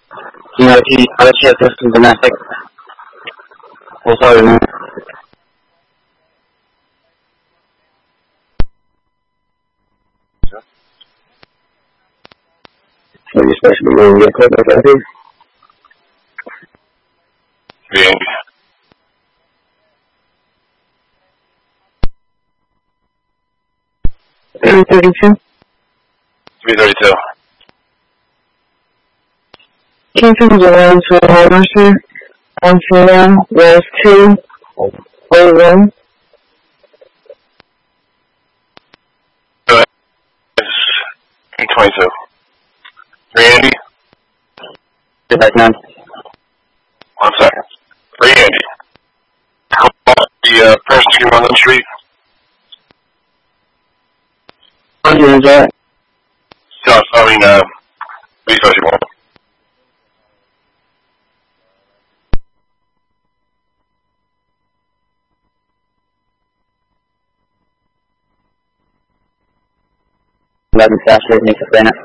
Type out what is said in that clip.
I'll let you have this in domestic. Oh, sorry, man. So you're supposed to be moving your equipment, I think. Yeah. 332. 332. Kingston was around to Mercer. On Sam was 201. It's 22. 3 Andy? Get back, man. 1 second. 3 Andy. How about the person you on the street? I'm doing that. Josh, resource you want. Saturday, makes a planet.